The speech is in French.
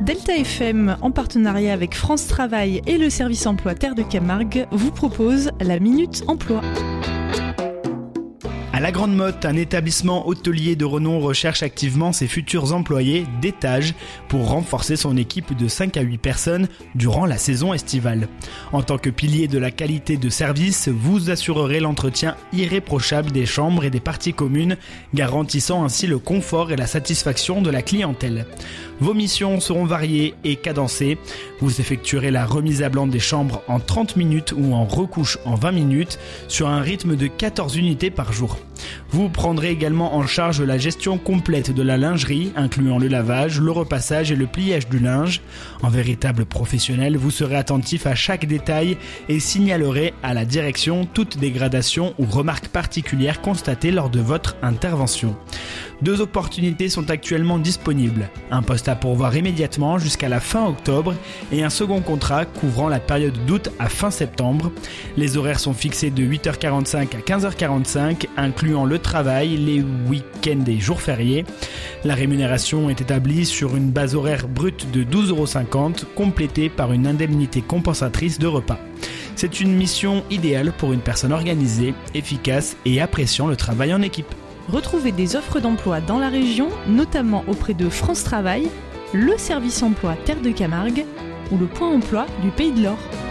Delta FM, en partenariat avec France Travail et le service emploi Terre de Camargue, vous propose la Minute Emploi. À la Grande Motte, un établissement hôtelier de renom recherche activement ses futurs employés d'étage pour renforcer son équipe de 5 à 8 personnes durant la saison estivale. En tant que pilier de la qualité de service, vous assurerez l'entretien irréprochable des chambres et des parties communes, garantissant ainsi le confort et la satisfaction de la clientèle. Vos missions seront variées et cadencées. Vous effectuerez la remise à blanc des chambres en 30 minutes ou en recouche en 20 minutes sur un rythme de 14 unités par jour. Vous prendrez également en charge la gestion complète de la lingerie, incluant le lavage, le repassage et le pliage du linge. En véritable professionnel, vous serez attentif à chaque détail et signalerez à la direction toute dégradation ou remarque particulière constatée lors de votre intervention. 2 opportunités sont actuellement disponibles. Un poste à pourvoir immédiatement jusqu'à la fin octobre et un second contrat couvrant la période d'août à fin septembre. Les horaires sont fixés de 8h45 à 15h45, incluant le travail, les week-ends et jours fériés. La rémunération est établie sur une base horaire brute de 12,50 €, complétée par une indemnité compensatrice de repas. C'est une mission idéale pour une personne organisée, efficace et appréciant le travail en équipe. Retrouvez des offres d'emploi dans la région, notamment auprès de France Travail, le service emploi Terre de Camargue ou le point emploi du Pays de l'Or.